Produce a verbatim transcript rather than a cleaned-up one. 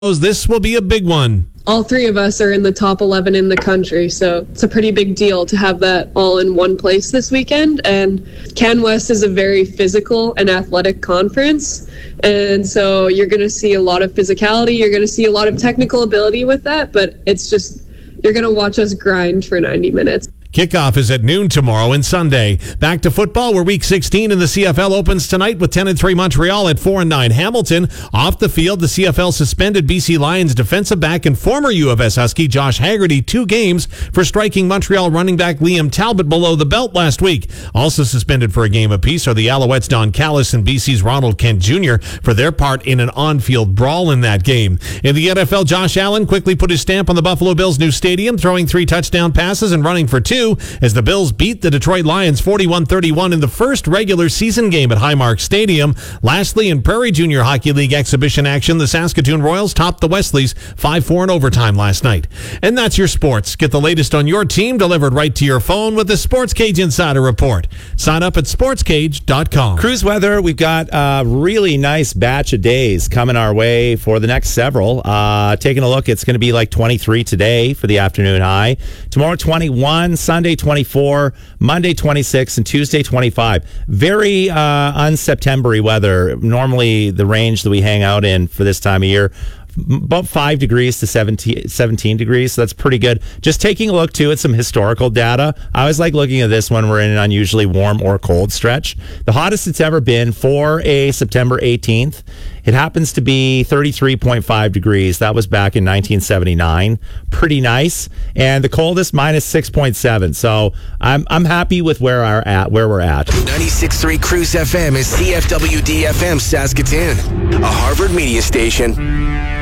This will be a big one. All three of us are in the top eleven in the country, so it's a pretty big deal to have that all in one place this weekend. And CanWest is a very physical and athletic conference, and so you're going to see a lot of physicality, you're going to see a lot of technical ability with that, but it's just, you're going to watch us grind for ninety minutes. Kickoff is at noon tomorrow and Sunday. Back to football, where Week sixteen in the C F L opens tonight with ten and three Montreal at four and nine Hamilton. Off the field, the C F L suspended B C Lions defensive back and former U of S Husky Josh Haggerty two games for striking Montreal running back Liam Talbot below the belt last week. Also suspended for a game apiece are the Alouettes' Don Callis and B C's Ronald Kent Junior for their part in an on-field brawl in that game. In the N F L, Josh Allen quickly put his stamp on the Buffalo Bills' new stadium, throwing three touchdown passes and running for two as the Bills beat the Detroit Lions forty-one thirty-one in the first regular season game at Highmark Stadium. Lastly, in Prairie Junior Hockey League exhibition action, the Saskatoon Royals topped the Wesleys five four in overtime last night. And that's your sports. Get the latest on your team delivered right to your phone with the Sports Cage Insider Report. Sign up at sports cage dot com. Cruise weather, we've got a really nice batch of days coming our way for the next several. Uh, taking a look, it's going to be like twenty-three today for the afternoon high. Tomorrow, twenty-one. Sunday, twenty-four. Monday, twenty-six. And Tuesday, twenty-five. Very uh, un-September-y weather. Normally, the range that we hang out in for this time of year, about five degrees to seventeen, seventeen degrees, so that's pretty good. Just taking a look, too, at some historical data. I always like looking at this when we're in an unusually warm or cold stretch. The hottest it's ever been for a September eighteenth. It happens to be thirty-three point five degrees. That was back in nineteen seventy-nine. Pretty nice. And the coldest, minus six point seven. So I'm I'm happy with where we're at. Where we're at. ninety-six point three Cruise F M is C F W D F M Saskatoon, a Harvard media station.